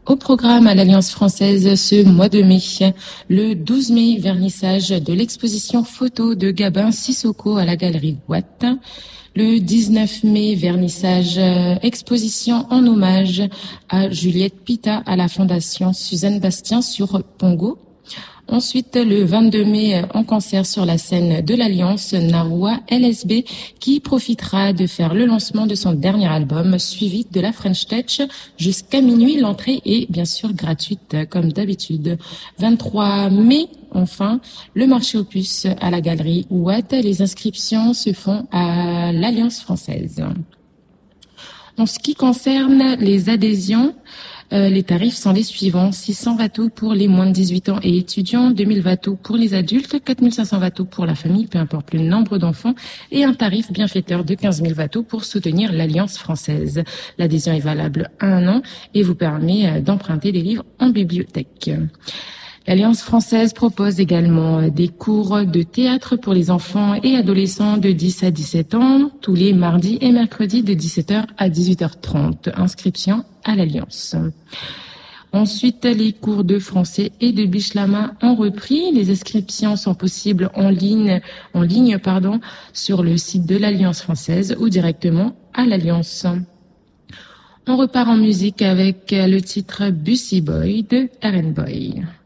Au programme à l'Alliance française ce mois de mai, le 12 mai, vernissage de l'exposition photo de Gabin Sissoko à la galerie Watt. Le 19 mai, vernissage exposition en hommage à Juliette Pita à la Fondation Suzanne Bastien sur Pongo. Ensuite, le 22 mai, en concert sur la scène de l'Alliance, Naroua LSB, qui profitera de faire le lancement de son dernier album, suivi de la French Touch. Jusqu'à minuit, l'entrée est bien sûr gratuite, comme d'habitude. 23 mai, enfin, le marché aux puces à la galerie Watt. Les inscriptions se font à l'Alliance française. En ce qui concerne les adhésions, les tarifs sont les suivants. 600 watts pour les moins de 18 ans et étudiants, 2000 watts pour les adultes, 4500 watts pour la famille, peu importe le nombre d'enfants, et un tarif bienfaiteur de 15 000 watts pour soutenir l'Alliance française. L'adhésion est valable 1 an et vous permet d'emprunter des livres en bibliothèque. L'Alliance française propose également des cours de théâtre pour les enfants et adolescents de 10 à 17 ans, tous les mardis et mercredis de 17h à 18h30. Inscription à l'Alliance. Ensuite, les cours de français et de bichlama ont repris. Les inscriptions sont possibles en ligne, sur le site de l'Alliance française ou directement à l'Alliance. On repart en musique avec le titre Bussy Boy de R&B Boy.